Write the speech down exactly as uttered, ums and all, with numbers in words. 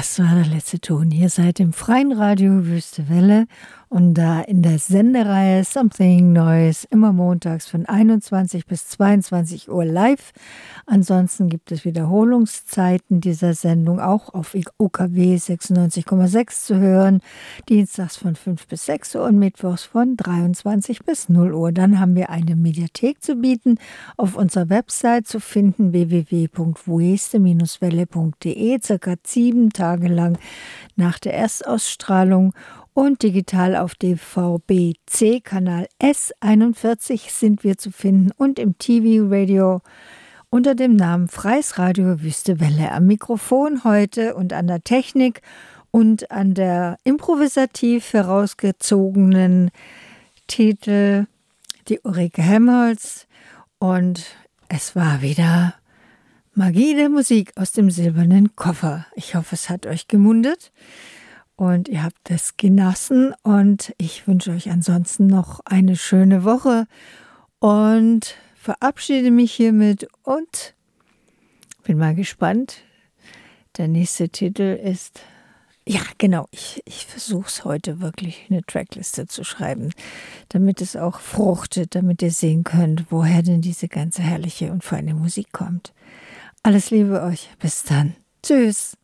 Das war der letzte Ton. Hier seid im freien Radio Wüste Welle und da in der Sendereihe Something Neues, immer montags von einundzwanzig bis zweiundzwanzig Uhr live. Ansonsten gibt es Wiederholungszeiten dieser Sendung auch auf U K W sechsundneunzig Komma sechs zu hören. Dienstags von fünf bis sechs Uhr und mittwochs von dreiundzwanzig bis null Uhr. Dann haben wir eine Mediathek zu bieten, auf unserer Website zu finden, w w w punkt weste welle punkt de, circa sieben Tage lang nach der Erstausstrahlung. Und digital auf D V B C Kanal S einundvierzig sind wir zu finden und im T V-Radio unter dem Namen Freies Radio Wüste Welle. Am Mikrofon heute und an der Technik und an der improvisativ herausgezogenen Titel die Ulrike Helmholtz. Und es war wieder Magie der Musik aus dem silbernen Koffer. Ich hoffe, es hat euch gemundet. Und ihr habt es genossen und ich wünsche euch ansonsten noch eine schöne Woche und verabschiede mich hiermit und bin mal gespannt. Der nächste Titel ist, ja genau, ich, ich versuche es heute wirklich eine Trackliste zu schreiben, damit es auch fruchtet, damit ihr sehen könnt, woher denn diese ganze herrliche und feine Musik kommt. Alles Liebe euch, bis dann. Tschüss.